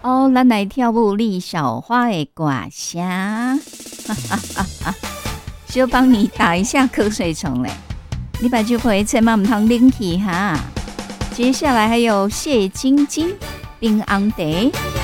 哦，咱来跳舞李小花的歌声，就帮你打一下瞌睡虫嘞。你把酒杯千万唔通拎起哈。接下来还有谢晶晶、冰昂茶。